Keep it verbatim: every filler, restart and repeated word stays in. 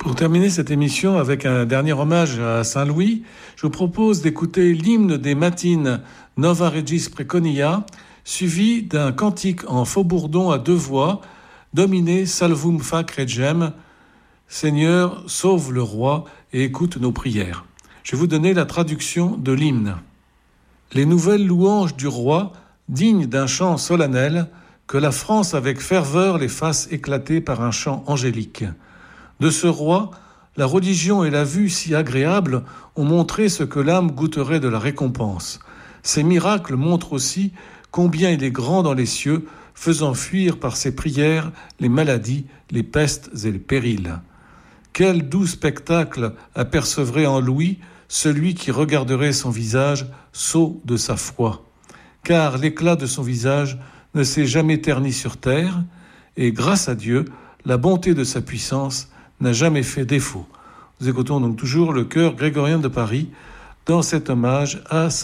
Pour terminer cette émission avec un dernier hommage à Saint-Louis, je vous propose d'écouter l'hymne des matines Nova Regis Preconia, suivi d'un cantique en faux-bourdon à deux voix, Domine salvum fac regem, Seigneur, sauve le roi et écoute nos prières. Je vais vous donner la traduction de l'hymne. Les nouvelles louanges du roi, dignes d'un chant solennel, que la France avec ferveur les fasse éclater par un chant angélique. De ce roi, la religion et la vue si agréables ont montré ce que l'âme goûterait de la récompense. Ces miracles montrent aussi combien il est grand dans les cieux, faisant fuir par ses prières les maladies, les pestes et les périls. Quel doux spectacle apercevrait en Louis celui qui regarderait son visage sot de sa foi. Car l'éclat de son visage ne s'est jamais terni sur terre, et grâce à Dieu, la bonté de sa puissance n'a jamais fait défaut. Nous écoutons donc toujours le chœur grégorien de Paris dans cet hommage à Saint